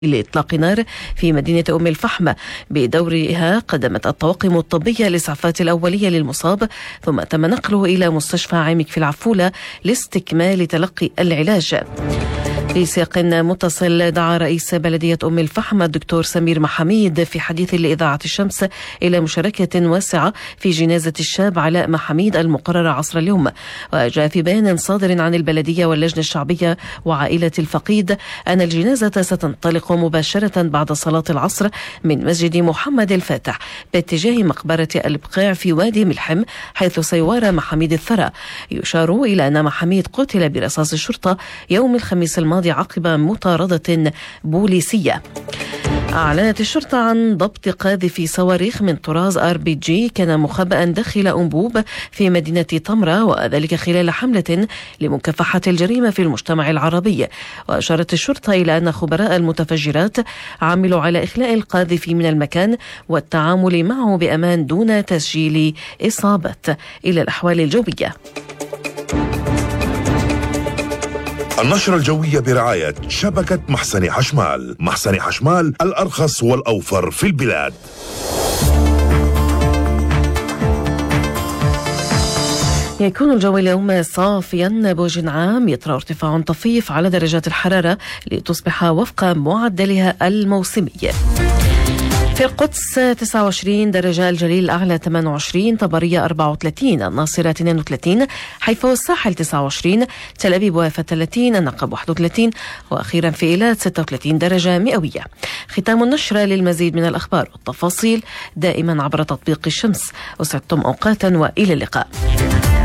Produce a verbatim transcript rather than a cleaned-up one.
لإطلاق نار في مدينة أم الفحم. بدورها قدمت الطواقم الطبية الإسعافات الأولية للمصاب، ثم تم نقله إلى مستشفى عامك في العفولة لاستكمال تلقي العلاج. في سياق متصل، دعا رئيس بلدية أم الفحم الدكتور سمير محميد في حديث لإذاعة الشمس إلى مشاركة واسعة في جنازة الشاب علاء محميد المقررة عصر اليوم. وجاء في بيان صادر عن البلدية واللجنة الشعبية وعائلة الفقيد أن الجنازة ستنطلق مباشرة بعد صلاة العصر من مسجد محمد الفاتح باتجاه مقبرة البقيع في وادي ملحم، حيث سيوارى محميد الثرى. يشار إلى أن محميد قتل برصاص الشرطة يوم الخميس الماضي عقب مطاردة بوليسية. أعلنت الشرطة عن ضبط قاذف صواريخ من طراز آر بي جي كان مخبئا داخل أنبوب في مدينة طمرة، وذلك خلال حملة لمكافحة الجريمة في المجتمع العربي. وأشارت الشرطة إلى أن خبراء المتفجرات عملوا على إخلاء القاذف من المكان والتعامل معه بأمان دون تسجيل إصابات. إلى الأحوال الجوية. النشرة الجوية برعاية شبكة محسن حشمال. محسن حشمال، الأرخص والأوفر في البلاد. يكون الجو اليوم صافيا بوجه عام، يطرأ ارتفاع طفيف على درجات الحرارة لتصبح وفق معدلها الموسمي. في القدس تسعة وعشرين درجة، الجليل الأعلى ثمانية وعشرين، طبرية أربعة وثلاثين، الناصرة اثنين وثلاثين، حيفا والساحل تسعة وعشرين، تل أبيب ويافا ثلاثين، النقب واحد وثلاثين، وأخيرا في إيلات ستة وثلاثين درجة مئوية. ختام النشرة. للمزيد من الأخبار والتفاصيل دائما عبر تطبيق الشمس. أسعدتم أوقاتا وإلى اللقاء.